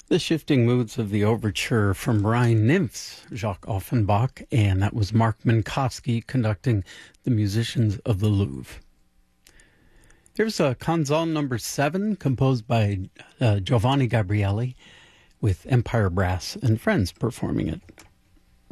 The Shifting Moods of the Overture from Rhine Nymphs, Jacques Offenbach, and that was Mark Minkowski conducting the musicians of the Louvre. Here's a Canzone number 7, composed by Giovanni Gabrieli, with Empire Brass and Friends performing it.